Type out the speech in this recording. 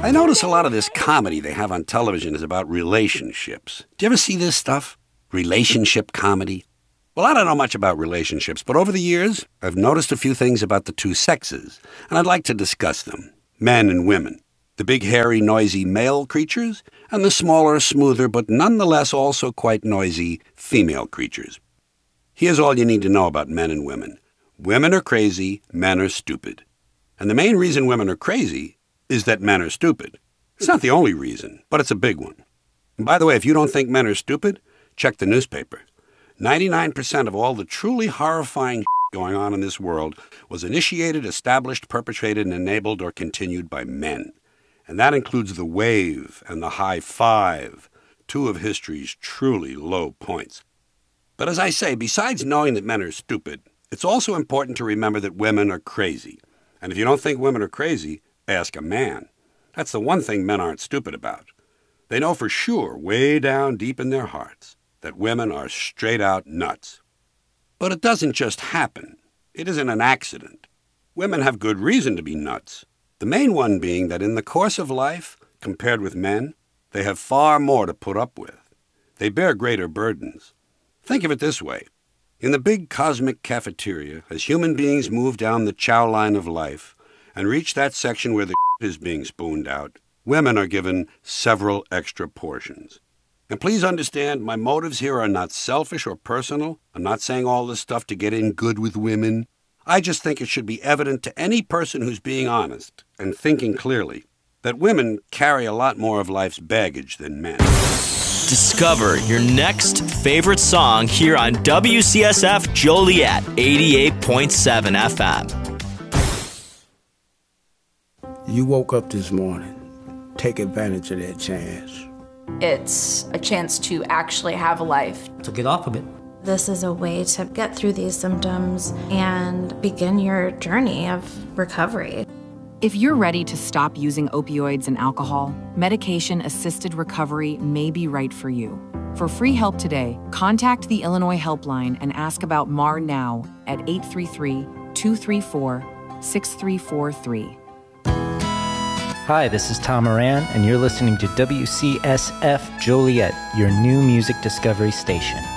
I notice a lot of this comedy they have on television is about relationships. Do you ever see this stuff? Relationship comedy? Well, I don't know much about relationships, but over the years, I've noticed a few things about the two sexes, and I'd like to discuss them. Men and women. The big, hairy, noisy male creatures, and the smaller, smoother, but nonetheless also quite noisy female creatures. Here's all you need to know about men and women. Women are crazy, men are stupid. And the main reason women are crazy is that men are stupid. It's not the only reason, but it's a big one. And by the way, if you don't think men are stupid, check the newspaper. 99% of all the truly horrifying going on in this world was initiated, established, perpetrated, and enabled or continued by men. And that includes the wave and the high five, two of history's truly low points. But as I say, besides knowing that men are stupid, it's also important to remember that women are crazy. And if you don't think women are crazy, ask a man. That's the one thing men aren't stupid about. They know for sure, way down deep in their hearts, that women are straight-out nuts. But it doesn't just happen. It isn't an accident. Women have good reason to be nuts. The main one being that in the course of life, compared with men, they have far more to put up with. They bear greater burdens. Think of it this way. In the big cosmic cafeteria, as human beings move down the chow line of life and reach that section where the is being spooned out, women are given several extra portions. And please understand, my motives here are not selfish or personal. I'm not saying all this stuff to get in good with women. I just think it should be evident to any person who's being honest and thinking clearly that women carry a lot more of life's baggage than men. Discover your next favorite song here on WCSF Joliet 88.7 FM. You woke up this morning. Take advantage of that chance. It's a chance to actually have a life. To get off of it. This is a way to get through these symptoms and begin your journey of recovery. If you're ready to stop using opioids and alcohol, medication-assisted recovery may be right for you. For free help today, contact the Illinois Helpline and ask about MAR now at 833-234-6343. Hi, this is Tom Moran, and you're listening to WCSF Joliet, your new music discovery station.